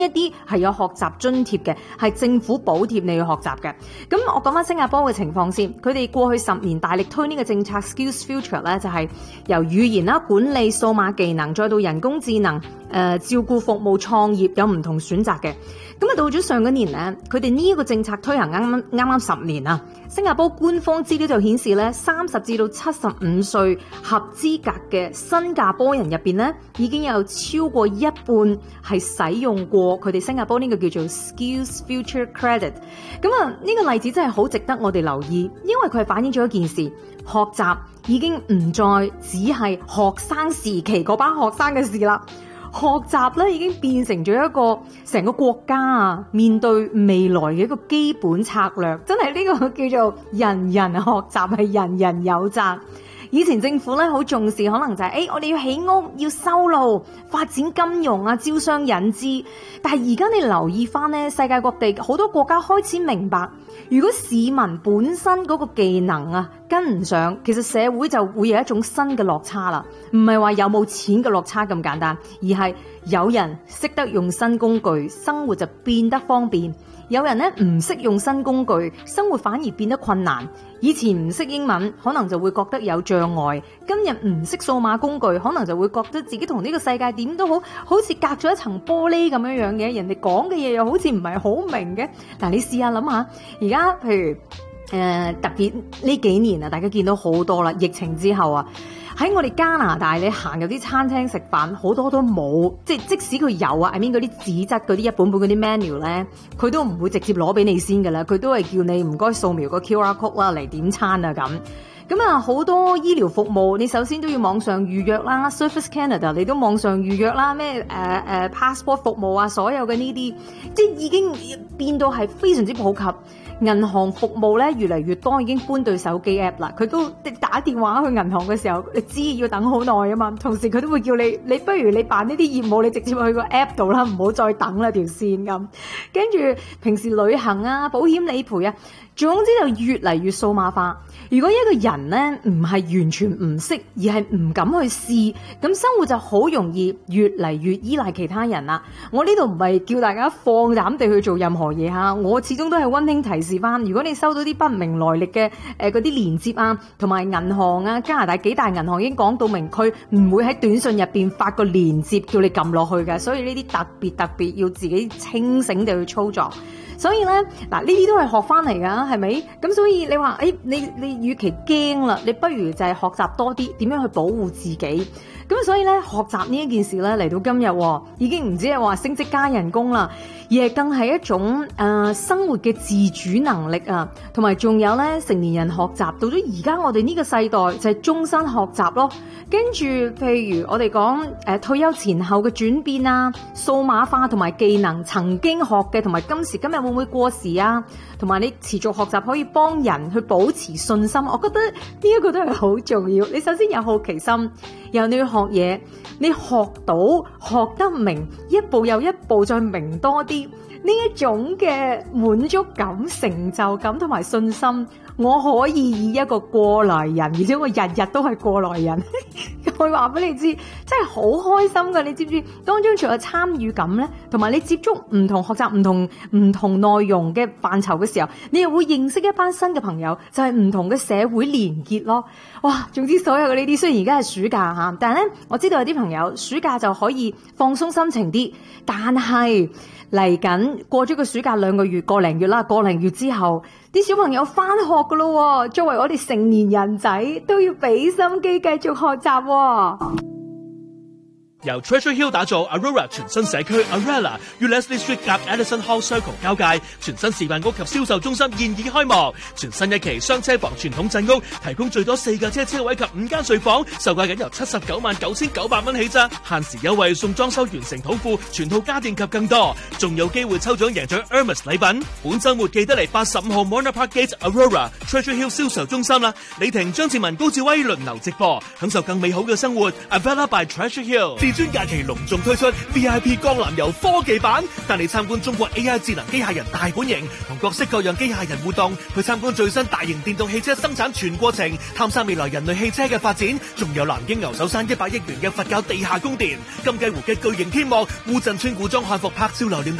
一啲係有學習津貼嘅，係政府補貼你去學習嘅。咁我講翻新加坡嘅情況先，佢哋過去10年大力推呢個政策 Skills Future 咧，就係由語言啦、管理、數碼技能，再到人工智能、照顧服務、創業，有唔同選擇嘅。咁啊，到咗上一年咧，佢哋呢一個政策推行啱啱10年啊，新加坡官方資料就顯示咧，30至到75歲合資格嘅新加坡人入邊咧，已經有超過一半係使用過佢哋新加坡呢個叫做 Skills Future Credit。咁啊，呢個例子真係好值得我哋留意，因為佢係反映咗一件事，學習已經唔再只係學生時期嗰班學生嘅事啦。學習咧已經變成咗一個成個國家啊面對未來嘅一個基本策略，真係呢個叫做人人學習，係人人有責。以前政府咧好重視，可能就係我哋要起屋、要修路、發展金融啊、招商引資。但係而家你留意翻咧，世界各地好多國家開始明白，如果市民本身嗰個技能啊跟唔上，其實社會就會有一種新嘅落差啦。唔係話有冇錢嘅落差咁簡單，而係有人識得用新工具，生活就變得方便；有人咧唔識用新工具，生活反而變得困難。以前唔識英文，可能就會覺得有障礙；今日唔識數碼工具，可能就會覺得自己同呢個世界點都好似隔咗一層玻璃咁樣樣嘅，人哋講嘅嘢又好似唔係好明嘅。嗱，你試下諗下，而家譬如特別呢幾年啊，大家見到好多啦，疫情之後啊。喺我哋加拿大，你行入啲餐廳食飯，好多都冇，即使佢有啊，I mean 嗰啲紙質嗰啲一本本嗰啲 menu 咧，佢都唔會直接攞俾你先噶啦，佢都係叫你唔該掃描個 QR code 啦嚟點餐啊咁。咁啊，好多醫療服務，你首先都要網上預約啦 ，Service Canada 你都網上預約啦，咩passport 服務啊，所有嘅呢啲，即係已經變到係非常之普及。銀行服務咧越嚟越多，已經搬對手機 app 啦。佢都打電話去銀行嘅時候，你知要等好耐啊嘛。同時佢都會叫你不如你辦呢啲業務，你直接去個 app 度啦，唔好再等啦條線咁。跟住平時旅行啊、保險理賠啊，總之就越嚟越數碼化。如果一個人咧唔係完全唔識，而係唔敢去試，咁生活就好容易越嚟越依賴其他人啦。我呢度唔係叫大家放膽地去做任何嘢嚇，我始終都係溫馨提示翻，如果你收到啲不明來歷嘅嗰啲連接啊，同埋銀行啊，加拿大幾大銀行已經講到明，佢唔會喺短信入邊發個連接叫你撳落去嘅，所以呢啲特別要自己清醒地去操作。所以咧，嗱呢啲都係學翻嚟㗎，係咪？咁所以你話，你與其驚啦，你不如就係學習多啲點樣去保護自己。咁所以咧，學習呢一件事咧，嚟到今日已經唔止係話升職加人工啦，而係更係一種生活嘅自主能力啊，同埋仲有咧成年人學習到咗而家我哋呢個世代就係終身學習咯。跟住譬如我哋講退休前後嘅轉變啊，數碼化同埋技能曾經學嘅同埋今時今日會唔會過時啊？同埋你持續學習可以幫人去保持信心，我覺得呢一個都係好重要。你首先有好奇心，然後你要學嘢，你學到學得明，一步又一步再明多啲，呢一種嘅滿足感、成就感同埋信心，我可以以一個過來人，而且我日日都係過來人，我話俾你知，真係好開心噶！你知唔知？當中除咗參與感咧，同埋你接觸唔同學習唔同內容嘅範疇嘅時候，你又會認識一班新嘅朋友，就係唔同嘅社會連結咯。哇！總之所有嘅呢啲，雖然而家係暑假吓，但係咧我知道有啲朋友暑假就可以放鬆心情啲，但係嚟緊過咗個暑假2個月、個零月啦，個零月之後，啲小朋友翻學噶咯，作為我哋成年人仔都要俾心機繼續學習喎。 由 Treasure Hill 打造 Aurora 全新社區 Arella 與 Leslie Street 夾 Edison Hall Circle 交界，全新示範屋及銷售中心現已開幕。全新一期雙車房傳統鎮屋，提供最多4架車位及5間睡房，售價僅由799900蚊起咋，限時優惠送裝修完成土庫、全套家電及更多，仲有機會抽獎贏獎 Hermes 禮品。本週末記得嚟85號 Mona Park Gate Aurora Treasure Hill 銷售中心啦！李婷、張志文、高志威輪流直播，享受更美好嘅生活。Avella by Treasure Hill。 至尊假期隆重推出 VIP 江南遊科技版，帶你參觀中國 AI 智能機械人大本營，同各式各樣機械人互動，去參觀最新大型電動汽車生產全過程，探索未來人類汽車嘅發展，仲有南京牛首山100億元嘅佛教地下宮殿，金雞湖嘅巨型天幕，烏鎮村古裝漢服拍照留念。